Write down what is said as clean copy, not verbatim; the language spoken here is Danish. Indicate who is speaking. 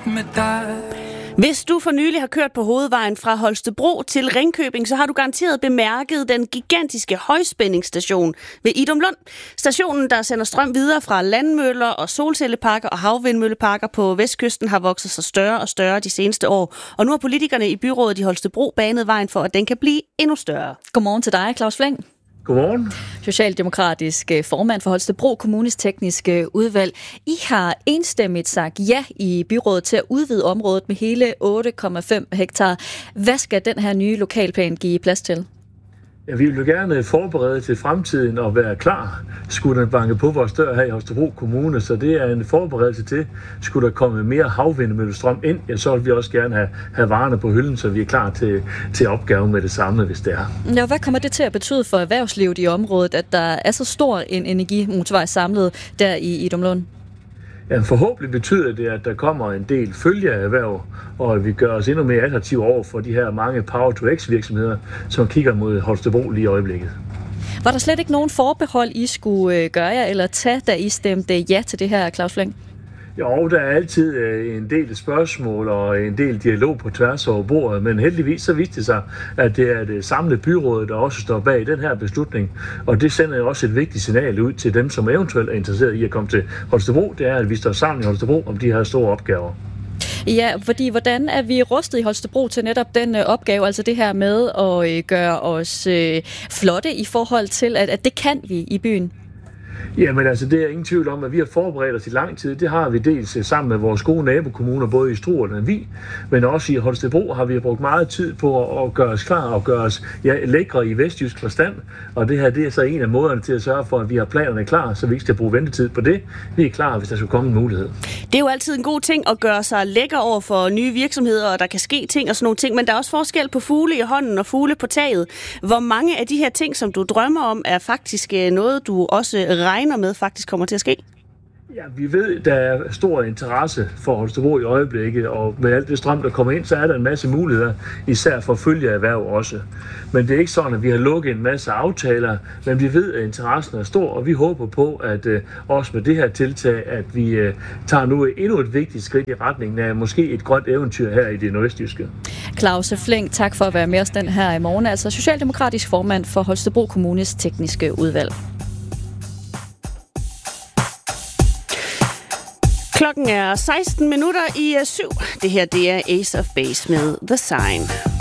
Speaker 1: med dig.
Speaker 2: Hvis du for nylig har kørt på hovedvejen fra Holstebro til Ringkøbing, så har du garanteret bemærket den gigantiske højspændingsstation ved Idumlund. Stationen, der sender strøm videre fra landmøller og solcelleparker og havvindmølleparker på vestkysten, har vokset sig større og større de seneste år. Og nu har politikerne i byrådet i Holstebro banet vejen for, at den kan blive endnu større.
Speaker 3: Godmorgen til dig, Claus Fleng.
Speaker 4: Godmorgen.
Speaker 3: Socialdemokratisk formand for Holstebro Kommunes tekniske udvalg. I har enstemmigt sagt ja i byrådet til at udvide området med hele 8,5 hektar. Hvad skal den her nye lokalplan give plads til?
Speaker 4: Ja, vi vil jo gerne forberede til fremtiden og være klar, skulle den banke på vores dør her i Holstebro Kommune, så det er en forberedelse til, skulle der komme mere havvindmøllestrøm ind, ja, så vil vi også gerne have varerne på hylden, så vi er klar til opgaven med det samme, hvis det er.
Speaker 3: Ja, hvad kommer det til at betyde for erhvervslivet i området, at der er så stor en energimotorvej samlet der i Idumlund?
Speaker 4: Ja, forhåbentlig betyder det, at der kommer en del følgeerhverv, og at vi gør os endnu mere attraktive over for de her mange Power-to-X virksomheder, som kigger mod Holstebro lige i øjeblikket.
Speaker 3: Var der slet ikke nogen forbehold, I skulle gøre jer eller tage, da I stemte ja til det her, Claus Fleng?
Speaker 4: Jo, der er altid en del spørgsmål og en del dialog på tværs over bordet, men heldigvis så viste det sig, at det er det samlede byråd, der også står bag den her beslutning, og det sender jo også et vigtigt signal ud til dem, som eventuelt er interesseret i at komme til Holstebro. Det er, at vi står sammen i Holstebro om de her store opgaver.
Speaker 3: Ja, fordi hvordan er vi rustet i Holstebro til netop den opgave, altså det her med at gøre os flotte i forhold til, at det kan vi i byen?
Speaker 4: Jamen altså, det er ingen tvivl om, at vi har forberedt os i lang tid. Det har vi dels sammen med vores gode nabokommuner, både i Struer og Lemvig, men også i Holstebro har vi brugt meget tid på at gøre os klar og gøre os lækre i vestjysk forstand. Og det her, det er så en af måderne til at sørge for, at vi har planerne klar, så vi ikke skal bruge ventetid på det. Vi er klar, hvis der skulle komme en mulighed.
Speaker 2: Det er jo altid en god ting at gøre sig lækker over for nye virksomheder, og der kan ske ting og sådan nogle ting, men der er også forskel på fugle i hånden og fugle på taget. Hvor mange af de her ting, som du drømmer om, er faktisk noget, du også regner med faktisk kommer til at ske?
Speaker 4: Ja, vi ved, der er stor interesse for Holstebro i øjeblikket, og med alt det strøm, der kommer ind, så er der en masse muligheder, især for følgeerhverv også. Men det er ikke sådan, at vi har lukket en masse aftaler, men vi ved, at interessen er stor, og vi håber på, at også med det her tiltag, at vi tager nu endnu et vigtigt skridt i retningen af måske et grønt eventyr her i det nordøstjyske.
Speaker 3: Claus Fleng, tak for at være med os den her i morgen, altså socialdemokratisk formand for Holstebro Kommunes tekniske udvalg.
Speaker 2: Klokken er 16 minutter i 7. Det her, det er Ace of Base med The Sign.